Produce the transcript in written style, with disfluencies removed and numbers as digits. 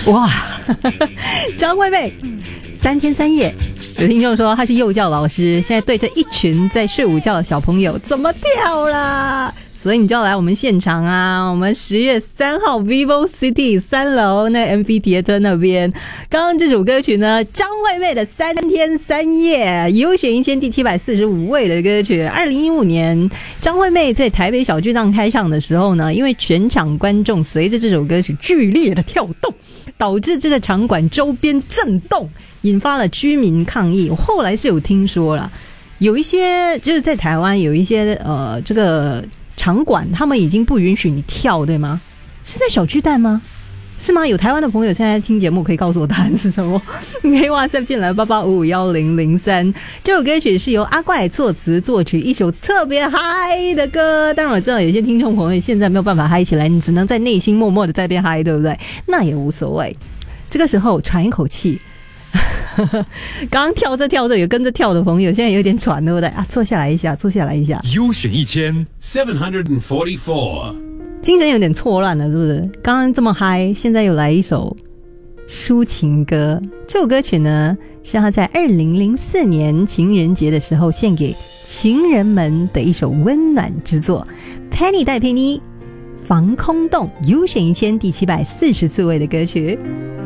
哇，张惠妹3天3夜，有听众说他是幼教老师，现在对着一群在睡午觉的小朋友怎么跳啦？所以你就要来我们现场啊！我们10月3号 Vivo City 3楼那 Amphitheater 那边，刚刚这首歌曲呢，张惠妹的3天3夜，优选1000第745位的歌曲。2015年，张惠妹在台北小巨蛋开唱的时候呢，因为全场观众随着这首歌曲剧烈的跳动，导致这个场馆周边震动，引发了居民抗议。我后来是有听说了，有一些就是在台湾有一些这个场馆他们已经不允许你跳，对吗？是在小巨蛋吗？是吗？有台湾的朋友现在听节目可以告诉我答案是什么？你可以 WhatsApp 进来88551003。这首歌曲是由阿怪作词作曲，一首特别嗨的歌。当然我知道有些听众朋友现在没有办法嗨起来，你只能在内心默默的在边嗨，对不对？那也无所谓，这个时候喘一口气。刚刚跳着有跟着跳的朋友现在有点喘，对不对啊？坐下来一下优选1744， 精神有点错乱了，是不是？刚刚这么嗨，现在又来一首抒情歌。这首歌曲呢是他在2004年情人节的时候献给情人们的一首温暖之作。 Penny 戴佩妮防空洞，优选1000第744位的歌曲。